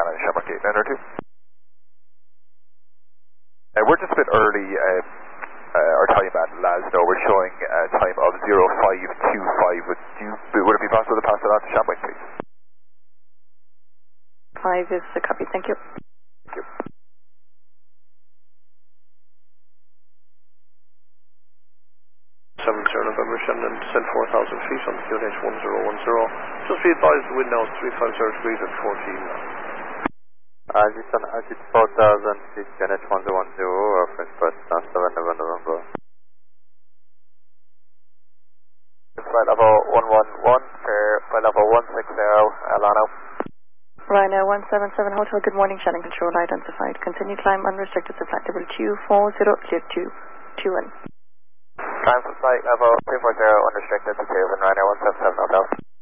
Shamrock 892. We're just a bit early, our time at Lasno, we're showing a time of 0525. Would it be possible to pass it on to Shamrock, please? 5 is the copy, thank you. Thank you. 7 November, Shannon, descend 4,000 feet on the QNH 1010. Just be advised the wind now is 350 degrees at 14 knots. Descend altitude 4,000 feet, QNH 1010, reference point 7 November. Flight level 111, flight level 160, Alano. Ryanair 177 Hotel, good morning, Shannon control identified. Continue climb unrestricted to flight level 240, clear 221. Climb for flight level 240, unrestricted to Ryanair 177 Hotel.